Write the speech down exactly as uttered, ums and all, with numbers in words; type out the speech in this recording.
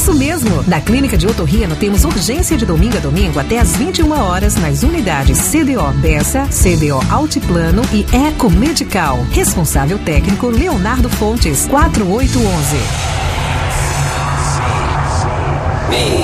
Isso mesmo! Na Clínica de Otorrino temos urgência de domingo a domingo até às vinte e uma horas nas unidades C D O Bessa, C D O Altiplano e Eco Medical. Responsável técnico Leonardo Fontes, quatro oito um um.